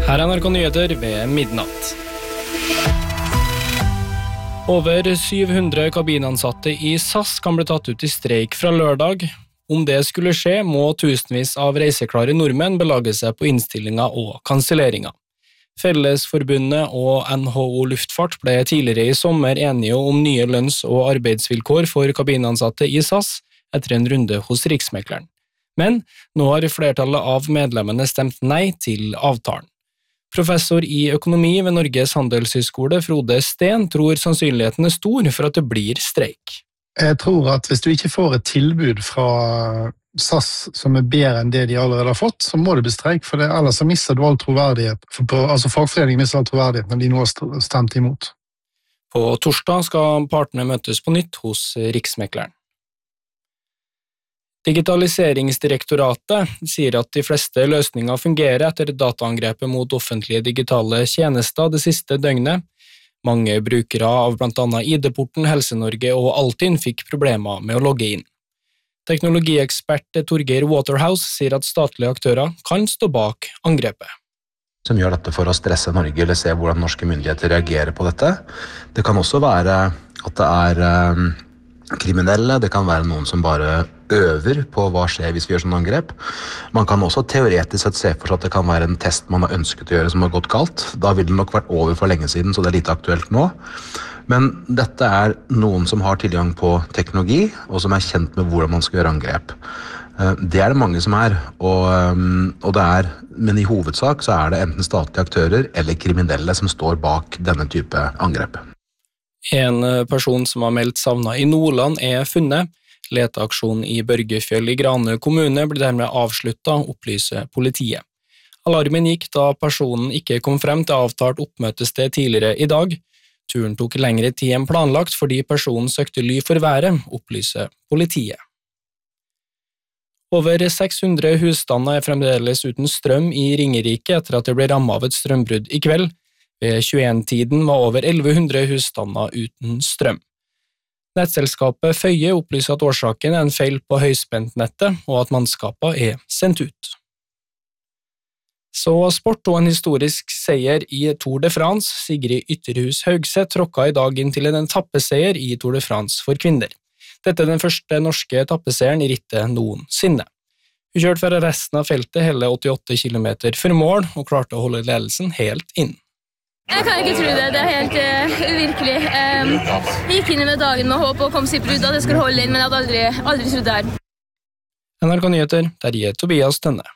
Her NRK Nyheter ved midnatt. Over 700 kabinansatte i SAS kan bli tatt ut i streik fra lørdag. Om det skulle skje, må tusenvis av reiseklare nordmenn belage seg på innstillinga og kanselleringa. Fellesforbundet og NHO Luftfart ble tidligere i sommer enige om nye lønns- og arbeidsvilkår for kabinansatte i SAS etter en runde hos Riksmekleren. Men nå har flertallet av medlemmene stemt nei til avtalen. Professor i økonomi ved Norges Handelshøyskole, Frode Steen, tror sannsynligheten er stor for at det blir streik. Jeg tror at hvis du ikke får et tilbud fra SAS som er bedre enn det de allerede har fått, så må det bli streik, for ellers så mister du all troverdighet. Altså fagforeningen mister all troverdighet når de nå har stemt imot. På torsdag skal partene møtes på nytt hos Riksmekleren. Digitaliseringsdirektoratet sier at de fleste løsninger fungerer etter dataangrepet mot offentlige digitale tjenester det siste døgnet. Mange brukere av blant annet ID-porten, Helse-Norge og Altinn fikk problemer med å logge inn. Teknologiekspert Torgeir Waterhouse sier at statlige aktører kan stå bak angrepet. Som gjør dette for å stresse Norge eller se hvordan norske myndigheter reagerer på dette. Det kan også være at det er kriminelle, det kan være noen som bare øver på hva skjer hvis vi gjør sånn angrep. Man kan også teoretisk sett se for seg at det kan være en test man har ønsket å gjøre som har gått galt. Da vil det nok vært over for lenge siden, så det er lite aktuelt nå. Men dette er noen som har tilgang på teknologi, og som er kjent med hvordan man skal gjøre angrep. Det er det mange som er, men i hovedsak så er det enten statlige aktører eller kriminelle som står bak denne type angrep. En person som har meldt savnet i Nordland er funnet. Leteaksjonen i Børgefjell i Granø kommune blir dermed avsluttet, opplyser politiet. Alarmen gikk da personen ikke kom frem til avtalt oppmøtested tidligere i dag. Turen tok lengre tid enn planlagt fordi personen søkte ly for været, opplyser politiet. Over 600 husstander er fremdeles uten strøm i Ringerike etter at det ble rammet av et strømbrudd i kveld. Ved 21-tiden var over 1100 husstander uten strøm. Nettselskapet Føye opplyser at årsaken er en feil på høyspentnettet, og at mannskapet er sendt ut. Så sport og en historisk seier i Tour de France. Sigrid Ytterhus Haugseth tråkket i dag inn til en etappeseier i Tour de France for kvinner. Dette er den første norske etappeseieren i rittet noensinne. Hun kjørte fra resten av feltet hele 88 kilometer for mål, og klarte å holde ledelsen helt inn. Jeg kan ikke tro det, det er helt uvirkelig. Jeg gikk inn i dagen med håp og kom seg brudd at jeg skulle holde inn, men jeg hadde aldri trodd det her. NRK Nyheter, Terje Tobias Tønne.